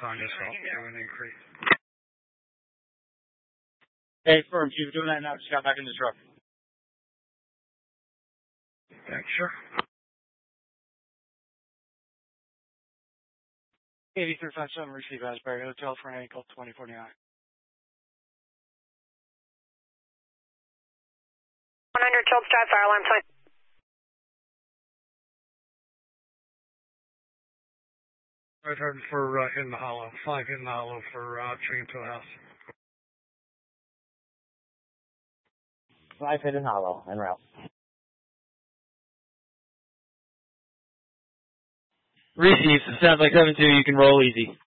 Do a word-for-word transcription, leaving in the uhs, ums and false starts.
on yourself to an increase. Hey, firm, she was doing that now. She got back in the truck. Thanks, sure. eighty-three five seven, receive Asbury Hotel for an ankle twenty forty-nine. one hundred Childs Drive, fire alarm twenty. Right heard for uh, Hidden Hollow. Five Hidden Hollow for uh, Train to the House. Five Hidden Hollow, en route. Receive. Sounds like seven two. You can roll easy.